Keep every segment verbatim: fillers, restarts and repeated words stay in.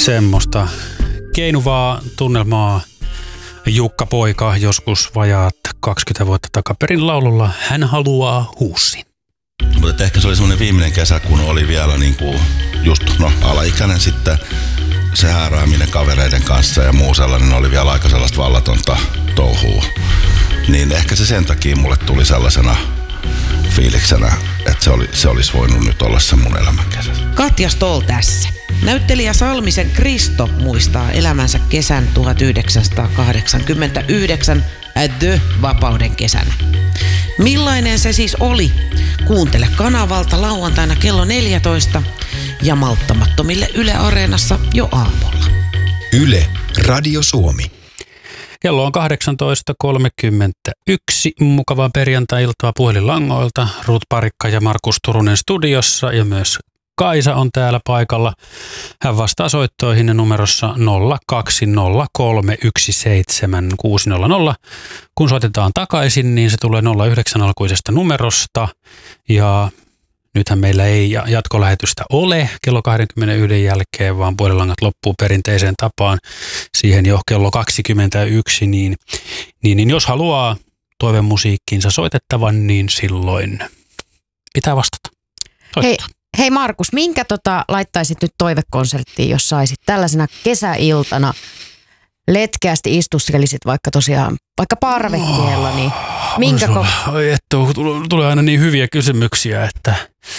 Semmoista keinuvaa tunnelmaa Jukka Poika joskus vajaat kaksikymmentä vuotta takaperin laululla Hän haluaa huussin. Mutta ehkä se oli semmoinen viimeinen kesä, kun oli vielä niin kuin just no, alaikäinen sitten. Se häärääminen kavereiden kanssa ja muu sellainen oli vielä aika sellaista vallatonta touhua. Niin ehkä se sen takia mulle tuli sellaisena fiiliksenä, että se, oli, se olisi voinut nyt olla se mun elämän kesä. Katja Stoll tässä. Näyttelijä Salmisen Kristo muistaa elämänsä kesän tuhatyhdeksänsataakahdeksankymmentäyhdeksän The-vapauden kesänä. Millainen se siis oli? Kuuntele kanavalta lauantaina kello neljätoista ja malttamattomille Yle Areenassa jo aamulla. Yle, Radio Suomi. Kello on kahdeksantoista kolmekymmentäyksi. Mukavaa perjantai-iltaa puhelinlangoilta. Ruut Parikka ja Markus Turunen studiossa ja myös Kaisa on täällä paikalla. Hän vastaa soittoihin numerossa nolla kaksi nolla kolme yksi seitsemän kuusi nolla nolla. Kun soitetaan takaisin, niin se tulee nolla yhdeksän alkuisesta numerosta. Ja nythän meillä ei jatkolähetystä ole kello kaksikymmentäyksi jälkeen, vaan puhelinlangat loppuu perinteiseen tapaan siihen jo kello kaksikymmentäyksi. Niin, niin, niin jos haluaa toivemusiikkiinsa soitettavan, niin silloin pitää vastata. Soittaa. Hei. Hei Markus, minkä tota laittaisit nyt toivekonserttiin, jos saisit tällaisena kesäiltana letkeästi istuskelisit vaikka tosiaan, vaikka parvekkeella, niin minkä ko- Oi että tulee aina niin hyviä kysymyksiä, että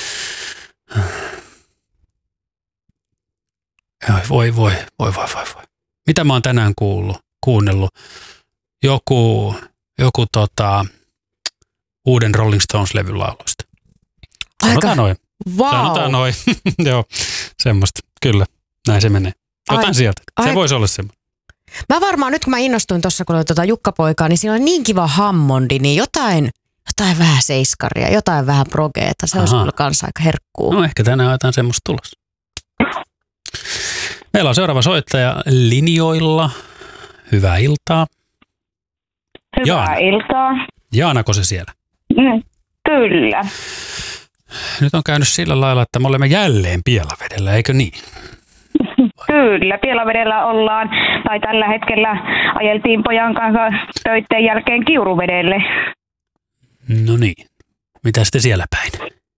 voi voi, voi voi voi voi. Mitä mä oon tänään kuullut, kuunnellut? Joku, joku tota, uuden Rolling Stones-levyn lauluista. Sanotaan noin. Wow. Sanotaan noin. Joo, semmoista. Kyllä, näin se menee. Jotain ai, sieltä. Se ai. Voisi olla semmoinen. Mä varmaan nyt kun mä innostuin tuossa, kun oli tuota Jukka Poikaa, niin siinä oli niin kiva Hammondi, niin jotain, jotain vähän seiskaria, jotain vähän progeeta. Se olisi kyllä kanssa aika herkkuu. No ehkä tänään ajetaan semmoista tulossa. Meillä on seuraava soittaja linjoilla. Hyvää iltaa. Hyvää Jaana. iltaa. Jaanako se siellä? Mm, kyllä. Nyt on käynyt sillä lailla, että me olemme jälleen Pielavedellä, eikö niin? Kyllä, Pielavedellä ollaan, tai tällä hetkellä ajeltiin pojan kanssa töitten jälkeen Kiuruvedelle. No niin, mitä sitten siellä päin?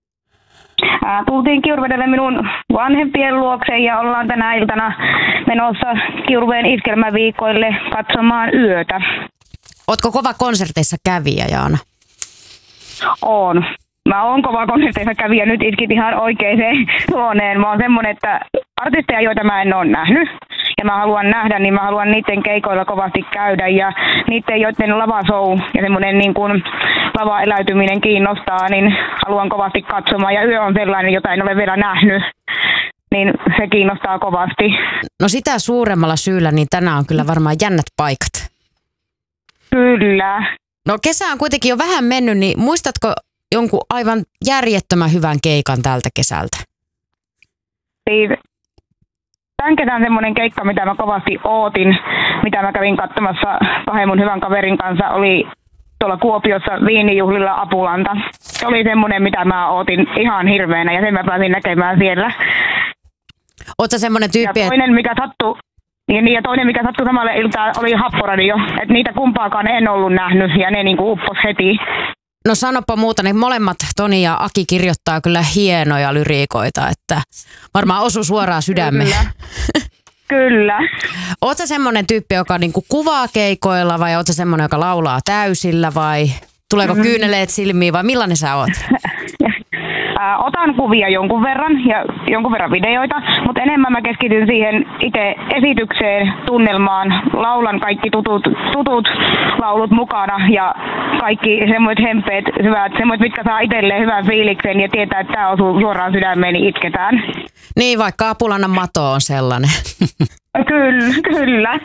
Ää, tultiin Kiuruvedelle minun vanhempien luokse ja ollaan tänä iltana menossa Kiuruveden iskelmäviikoille katsomaan yötä. Ootko kova konserteissa kävijä, Jaana? On. Mä oon kova konserteissa kävijä, nyt iskit ihan oikeeseen huoneen. Mä oon semmonen, että artisteja, joita mä en ole nähnyt ja mä haluan nähdä, niin mä haluan niiden keikoilla kovasti käydä. Ja niiden, joiden lavashow ja semmoinen niin kuin lavaeläytyminen kiinnostaa, niin haluan kovasti katsomaan. Ja yö on sellainen, jota en ole vielä nähnyt, niin se kiinnostaa kovasti. No sitä suuremmalla syyllä, niin tänään on kyllä varmaan jännät paikat. Kyllä. No kesä on kuitenkin jo vähän mennyt, niin muistatko jonkun aivan järjettömän hyvän keikan tältä kesältä? Siis, tämän kesän semmoinen keikka, mitä mä kovasti ootin, mitä mä kävin katsomassa kahden mun hyvän kaverin kanssa, oli tuolla Kuopiossa viinijuhlilla Apulanta. Se oli semmoinen, mitä mä ootin ihan hirveänä ja sen mä pääsin näkemään siellä. Ootko semmoinen tyyppi, ja toinen, mikä sattui, niin, ja toinen, mikä sattui samalle iltaan, oli Happoradio. Että niitä kumpaakaan en ollut nähnyt ja ne niinku uppos heti. No sanopa muuta, niin molemmat Toni ja Aki kirjoittaa kyllä hienoja lyriikoita, että varmaan osu suoraan sydämeen. Kyllä. Kyllä. Ootko sä semmoinen tyyppi, joka niinku kuvaa keikoilla vai ootko sä semmoinen, joka laulaa täysillä vai tuleeko mm-hmm. kyyneleet silmiin vai millainen sä oot? Otan kuvia jonkun verran ja jonkun verran videoita, mutta enemmän mä keskityn siihen itse esitykseen, tunnelmaan. Laulan kaikki tutut, tutut laulut mukana ja kaikki semmoiset hempeet, hyvät, semmoiset, mitkä saa itselleen hyvän fiiliksen ja tietää, että tämä osuu suoraan sydämeen, niin itketään. Niin, vaikka Apulannan mato on sellainen. Kyllä, kyllä.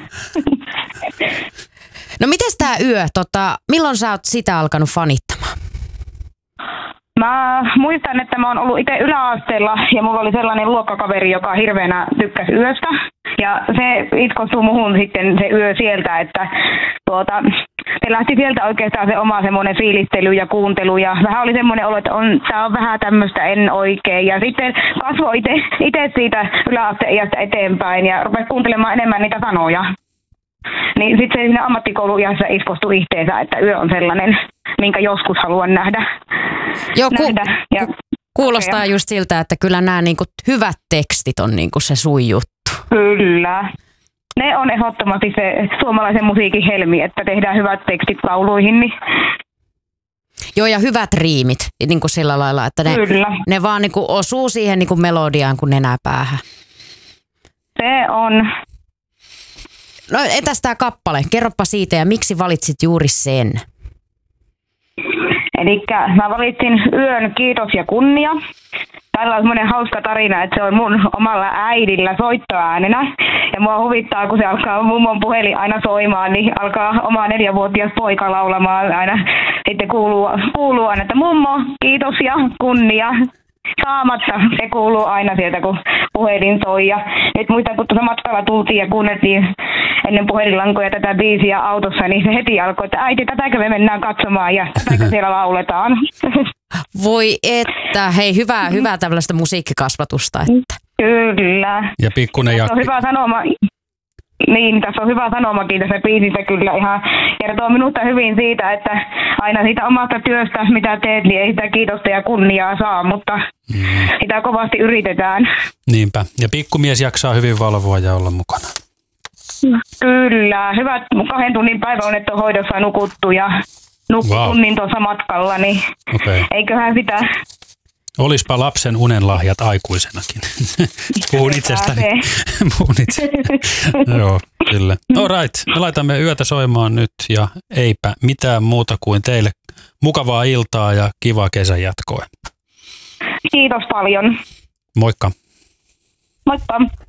No mites tää yö, tota, milloin sä oot sitä alkanut fanittamaan? Mä muistan, että mä oon ollut itse yläasteella ja mulla oli sellainen luokkakaveri, joka hirveänä tykkäsi yöstä. Ja se itkostui muhun sitten se yö sieltä, että tuota, se lähti sieltä oikeastaan se oma semmoinen fiilistely ja kuuntelu. Ja vähän oli semmoinen olo, että on, tää on vähän tämmöistä en oikein. Ja sitten kasvoi itse siitä yläasteiästä eteenpäin ja rupesi kuuntelemaan enemmän niitä sanoja. Niin sitten se siinä ammattikouluiässä iskostui itteensä, että yö on sellainen, minkä joskus haluan nähdä. Joo, ku, nähdä. Ja, kuulostaa okay. just siltä, että kyllä nämä niinku hyvät tekstit on niinku se sun juttu. Kyllä. Ne on ehdottomasti se suomalaisen musiikin helmi, että tehdään hyvät tekstit lauluihin. Niin... Joo, ja hyvät riimit niin kuin sillä lailla, että ne, ne vaan niin kuin osuu siihen niin kuin melodiaan kuin nenäpäähän. Se on. No entäs tää kappale? Kerropa siitä ja miksi valitsit juuri sen? Elikkä mä valitsin Yön kiitos ja kunnia. Täällä on semmoinen hauska tarina, että se on mun omalla äidillä soittoäänenä. Ja mua huvittaa, kun se alkaa mummon puhelin aina soimaan, niin alkaa oma neljävuotias poika laulamaan aina. Sitten kuuluu, kuuluu aina, että mummo, kiitos ja kunnia. Saamatta, se kuuluu aina sieltä, kun puhelin soi. Ja nyt muistan, kun tuossa matkalla tultiin ja kuunneltiin ennen puhelinlankoja tätä biisiä autossa, niin se heti alkoi, että äiti, tätäkö me mennään katsomaan ja tätäkö siellä lauletaan. Voi että, hei hyvää, hyvää tällaista musiikkikasvatusta. Että. Kyllä. Ja pikkuinen jakki. On hyvä sanoma. Niin, tässä on hyvä sanomakin tässä biisissä kyllä ihan kertoo minusta hyvin siitä, että aina siitä omasta työstä, mitä teet, niin ei sitä kiitosta ja kunniaa saa, mutta mm. sitä kovasti yritetään. Niinpä. Ja pikkumies jaksaa hyvin valvoa ja olla mukana. Kyllä. Hyvät kahden tunnin päiväunettohoidossa nukuttu ja nukkui wow. tunnin tuossa matkalla, niin okay. eiköhän sitä... Olispa lapsen unenlahjat aikuisenakin. Puhun itsestäni. Puhun itsestäni. Joo, kyllä. All right, me laitamme yötä soimaan nyt ja eipä mitään muuta kuin teille mukavaa iltaa ja kivaa kesän jatkoa. Kiitos paljon. Moikka. Moikka.